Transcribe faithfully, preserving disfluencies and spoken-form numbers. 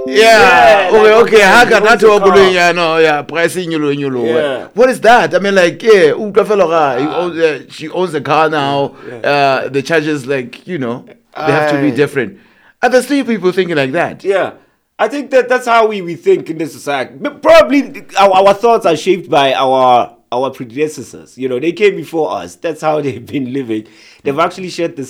Yeah, like, okay, okay. How he can owns that a car. yeah, no, yeah, pricing you, you know. Yeah. What is that? I mean, like, yeah, Uka Felora, he Ah. owns, uh, she owns a car now. Yeah, yeah, uh, yeah. The charges, like, you know, they have to be Aye. different. Are there still people thinking like that? Yeah, I think that that's how we, we think in this society. But probably our, our thoughts are shaped by our our predecessors. You know, they came before us. That's how they've been living. They've actually shared the